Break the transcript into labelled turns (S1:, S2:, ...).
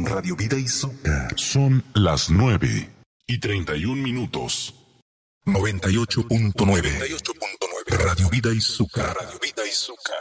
S1: Radio Vida y Zucca. Son las 9:31. 98.9. Radio Vida y Zucca. Radio Vida y Zucca.